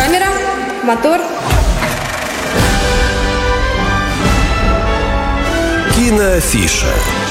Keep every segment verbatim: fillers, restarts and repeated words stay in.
Камера, мотор. Киноафиша.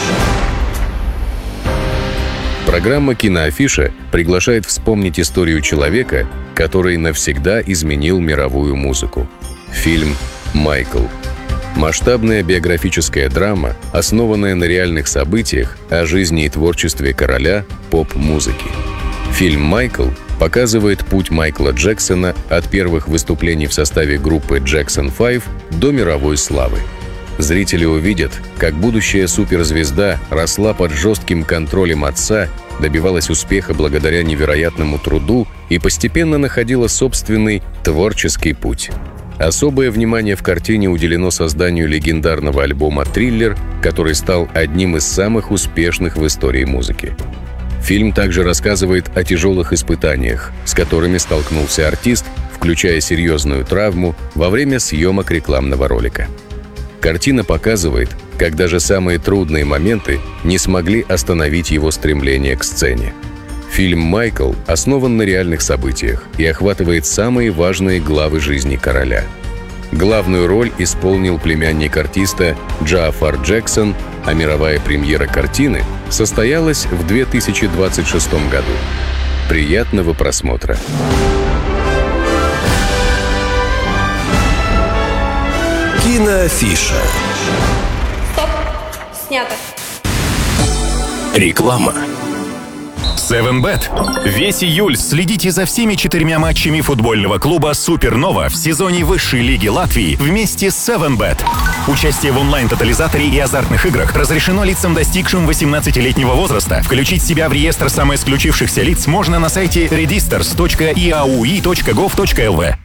Программа «Киноафиша» приглашает вспомнить историю человека, который навсегда изменил мировую музыку. Фильм «Майкл». Масштабная биографическая драма, основанная на реальных событиях о жизни и творчестве короля поп-музыки. Фильм «Майкл» показывает путь Майкла Джексона от первых выступлений в составе группы Jackson пять до мировой славы. Зрители увидят, как будущая суперзвезда росла под жестким контролем отца, добивалась успеха благодаря невероятному труду и постепенно находила собственный творческий путь. Особое внимание в картине уделено созданию легендарного альбома «Триллер», который стал одним из самых успешных в истории музыки. Фильм также рассказывает о тяжелых испытаниях, с которыми столкнулся артист, включая серьезную травму во время съемок рекламного ролика. Картина показывает, как даже самые трудные моменты не смогли остановить его стремление к сцене. Фильм «Майкл» основан на реальных событиях и охватывает самые важные главы жизни короля. Главную роль исполнил племянник артиста Джаафар Джексон, а мировая премьера картины состоялась в две тысячи двадцать шестом году. Приятного просмотра! Киноафиша. Стоп. Снято. Реклама. севен бет. Весь июль следите за всеми четырьмя матчами футбольного клуба «Супернова» в сезоне высшей лиги Латвии вместе с севен бет. Участие в онлайн-тотализаторе и азартных играх разрешено лицам, достигшим восемнадцатилетнего возраста. Включить себя в реестр самоисключившихся лиц можно на сайте registers точка и эй ю и точка гов точка эл ви.